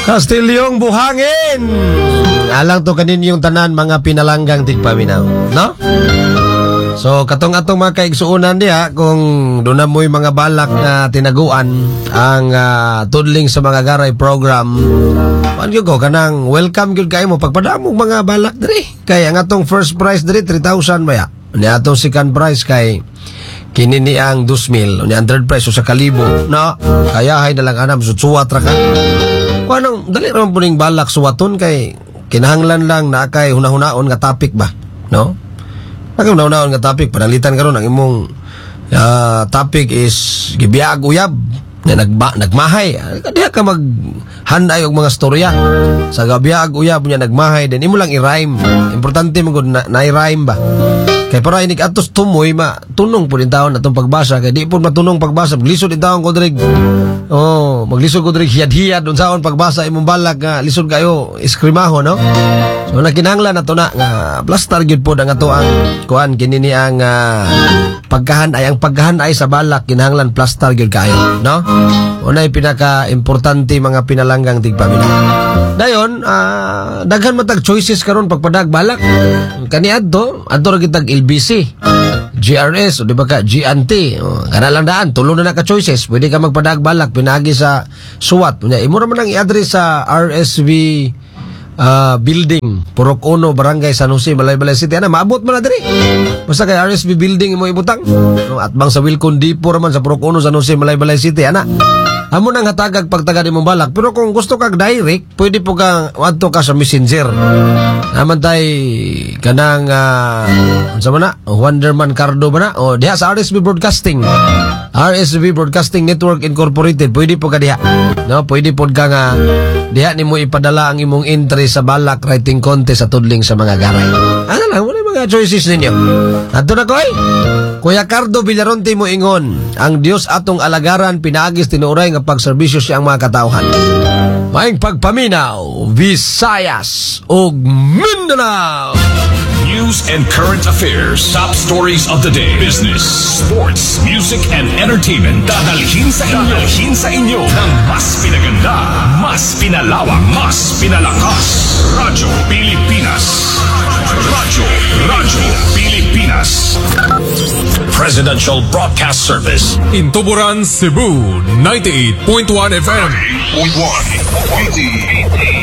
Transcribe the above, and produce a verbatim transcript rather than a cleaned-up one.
Kastilyong Buhangin. Alang to kaninyong tanan mga pinalanggang tigpaminaw, no? So katong atong mga kaigsuunan diha kung doon na mo'y mga balak na tinaguan ang uh, tudling sa mga garay program. Paano ko kanang welcome gyud kay mo pagpadamong mga balak diri. Kay ang atong first prize diri three thousand baya. Ni atong second prize kay kini ni ang two mil, ni ang third prize so sa kalibo, no? Kaya hay na lang anam susuwat ra ka. Kuanong dali ra man puning balak suwaton kay kinahanglan lang na kay hunahunahon nga topic ba, no? Ang hunahunahon nga topic panalitan karon ang imong uh, topic is gibiyag uyab na nagba, nagmahay. Diha ka mag handay og mga storya sa gabiyag uyab nya nagmahay din imo lang i-rhyme. Importante man gud na, na i-rhyme ba. Kay para inig atos tumoy ma tunong po din taon atong pagbasa kay di po matunong pagbasa lisod din taon kodrig. Oh, maglisod kodrig hiyad-hiyad unsaon pagbasa imong balak nga lisod kayo iskrimaho, no? So nakinahanglan nato na nga plaster gyud pod ang ato ang kuan kini ni ang uh, pagkahan ay ang pagkahan ay sa balak kinahanglan plaster gyud kayo, no? Unay pinaka importante mga pinalanggang tigpaminaw. Dayon, uh, daghan matag choices karon pagpadag balak. Kani adto, adto ra kitag L B C, G R S, o di ba ka G N T. O, kana lang daan, tulo na na ka choices. Pwede ka magpadag balak pinagi sa suwat. Unya imo ra man ang i-address sa R S V uh, building, Purok Uno, Barangay San Jose, Balay-Balay City. Ana, maabot man na diri. Basta kay R S V building imo ibutang. No, at bang sa Wilcon Depot raman sa Purok Uno, San Jose, Balay-Balay City. Ana. Amo nang hatagag pagtagad imong balak. Pero kung gusto kag direct, pwede po ka adto ka sa Messenger. Naman tay kanang uh, sa mana Wonderman Cardo ba na? O diha sa R S V Broadcasting. R S V Broadcasting Network Incorporated. Pwede po ka diha. No, pwede po ka nga diha nimo ipadala ang imong entry sa balak writing contest sa tudling sa mga garay. Ano lang, wala mga choices ninyo. Adto na koy. Kuya Cardo Villaronte mo ingon, ang Dios atong alagaran pinaagis tinuray nga pagserbisyo siyang mga katawhan. Maing pagpaminaw, Visayas ug Mindanao. News and current affairs, top stories of the day, business, sports, music, and entertainment. Dadalhin sa inyo, dadalhin sa inyo ng mas pinaganda, mas pinalawak, mas pinalakas. Radyo Pilipinas. Radyo, Radyo Pilipinas. Presidential Broadcast Service. In Tuburan, Cebu, ninety-eight point one F M. ninety-eight point one.